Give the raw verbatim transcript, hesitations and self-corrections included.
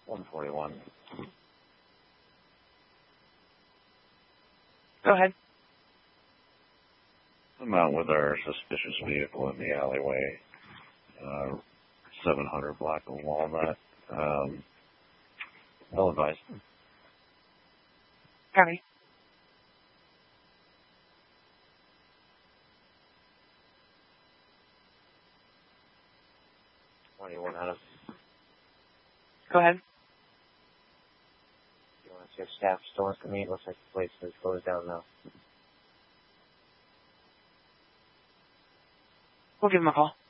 one forty-one. Go ahead. I'm out with our suspicious vehicle in the alleyway. Uh, seven hundred Black and Walnut. Um, I'll advise. Copy. twenty-one out of. Go ahead. You want to see if staff still wants to meet? Looks like the place is closed down now. We'll give him a call.